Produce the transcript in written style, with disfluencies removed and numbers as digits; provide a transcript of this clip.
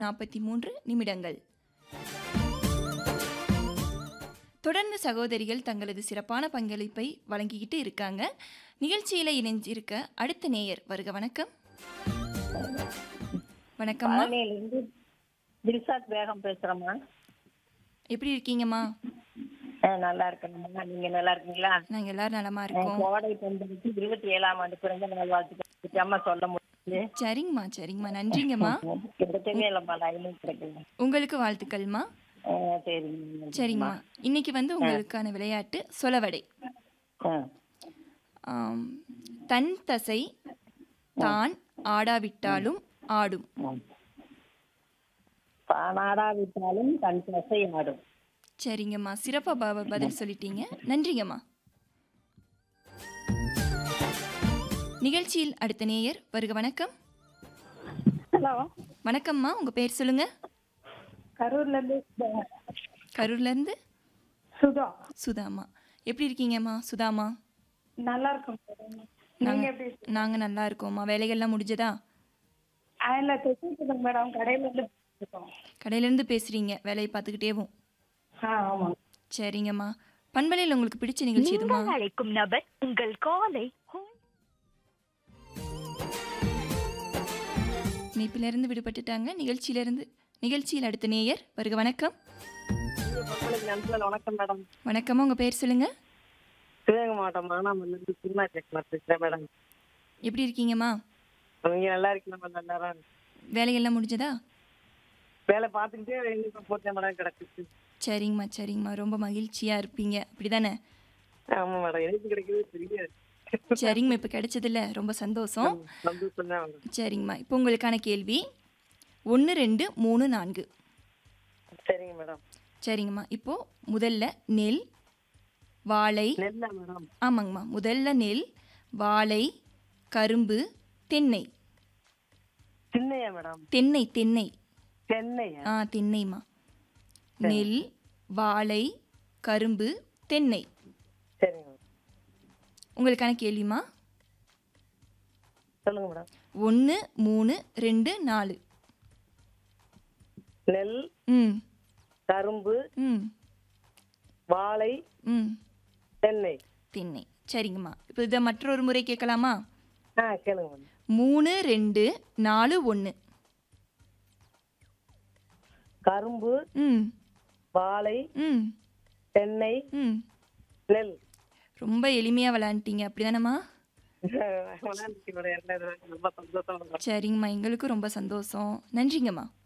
43 தொடர்ந்து சகோதரிகள் தங்களது சிறப்பான பங்களிப்பை வழங்கிக்கிட்டு இருக்காங்க. நிகழ்ச்சியில் இணைஞ்சிருக்க அடுத்த நேயர் வருக. வணக்கம். வணக்கம்மா. தில்ஷாத் பேகம் பேசுறேம்மா. எப்படி இருக்கீங்கம்மா? நல்லா இருக்கேன்மா. நீங்க நல்லா இருக்கீங்களா? நாங்க எல்லாரும் நலமா இருக்கோம். கோடை பந்தலுக்கு 27ஆம் ஆண்டு பிறந்த நாள் வாழ்த்துக்கள் சொல்ல முடியுது. சரிங்கம்மா, சரிங்கம்மா, நன்றிங்கம்மா. கிடைக்கவே இல்லைம்மா, லைனும் கிடைக்கல. உங்களுக்கு வாழ்த்துக்கள்மா. சரிங்கம்மா. இன்னைக்கு உங்களுக்கான விளையாட்டு சொலவடை. தன் தசை தான் ஆடாவிட்டாலும் ஆடும். ஆடாவிட்டாலும் தன் தசை ஆடும். சரிங்கம்மா, சிறப்பா பதில் சொல்லிட்டீங்க. நன்றிங்கம்மா. நிகழ்ச்சியில் அடுத்த நேயர் வருக. வணக்கம். ஹலோ. வணக்கம்மா, உங்க பேர் சொல்லுங்க. கரூர்ல இருந்து சுதா. சுதாமா. எப்படி இருக்கீங்கம்மா சுதாமா? நல்லா இருக்கும். நாங்க நல்லா இருக்கோம்மா. வேலைகள்லாம் முடிஞ்சதா? மேடம், கடையில இருந்து பேசுறீங்க, வேலையை பார்த்துக்கிட்டேவும். சரிங்கம்மா. பண்பலையில் உங்களுக்கு பிடிச்ச நிகழ்ச்சி எதுமா? அழைக்கும் நபர் உங்கள் காலை இணைப்பிலிருந்து விடுபட்டுட்டாங்க. நிகழ்ச்சியில் அடுத்த நேயர் வருக. வணக்கம். வணக்கம் மேடம். வணக்கம்மா, உங்க பேர் சொல்லுங்க. சிவகங்கை மாவட்டம் மானாமதுரையிலிருந்து சினிமா பேசுறேன் மேடம். எப்படி இருக்கீங்கம்மா? நீங்க நல்லா இருக்கீங்களா? நல்லா. வேலையெல்லாம் முடிஞ்சதா? வேலை பார்த்துக்கிட்டே போட்டேன் மேடம், கிடைச்சிச்சு. சரிங்கம்மா, சரிங்கம்மா. ரொம்ப மகிழ்ச்சியா இருப்பீங்க, அப்படிதானே? ஆமா மேடம், எனக்கு கிடைக்கவே தெரியாது. சரிங்கம்மா, இப்போ கிடைச்சதில்ல, ரொம்ப சந்தோஷம். சரிங்கம்மா, இப்போ உங்களுக்கான கேள்வி 1 2 3 4. சரிங்க மேடம். சரிங்கம்மா, இப்போ முதல்ல நெல், வாழை. மேடம். ஆமாங்கம்மா, முதல்ல நெல், வாழை, கரும்பு, தென்னை. திண்ணையா மேடம்? தென்னை தென்னை. தென்னையா? தென்னைம்மா. நெல், வாழை, கரும்பு, தென்னை. சரிங்க. உங்களுக்கான கேள்விமா. சொல்லுங்க மேடம். 1 3 2 4. நெல், கரும்பு, வாழை, தென்னை. தென்னை. சரிங்கம்மா. இப்போ இதை மற்றொரு முறை கேட்கலாமா? கேளுங்க மேடம். 3 2 4 1. கரும்பு, வாழை, தென்னை, நெல். ரொம்ப எளிமையா விளையாண்டீங்க, அப்படிதானம்மா? சரிங்கம்மா, எங்களுக்கும் ரொம்ப சந்தோஷம். நன்றிங்கம்மா.